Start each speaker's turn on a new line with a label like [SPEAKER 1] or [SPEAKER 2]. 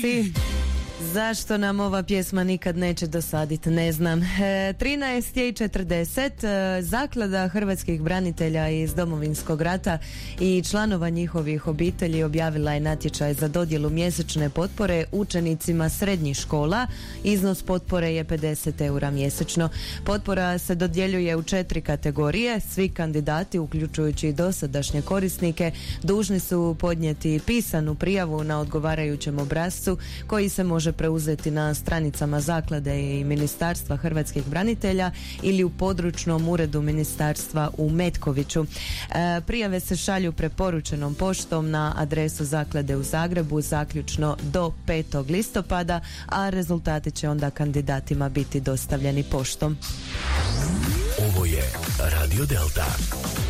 [SPEAKER 1] Zašto nam ova pjesma nikad neće dosaditi, ne znam. 13:40, Zaklada hrvatskih branitelja iz Domovinskog rata i članova njihovih obitelji objavila je natječaj za dodjelu mjesečne potpore učenicima srednjih škola. Iznos potpore je 50 eura mjesečno. Potpora se dodjeljuje u 4 kategorije. Svi kandidati, uključujući i dosadašnje korisnike, dužni su podnijeti pisanu prijavu na odgovarajućem obrascu koji se može preuzeti na stranicama Zaklade i Ministarstva hrvatskih branitelja ili u područnom uredu ministarstva u Metkoviću. Prijave se šalju preporučenom poštom na adresu Zaklade u Zagrebu zaključno do 5. listopada, a rezultati će onda kandidatima biti dostavljeni poštom.
[SPEAKER 2] Ovo je Radio Delta.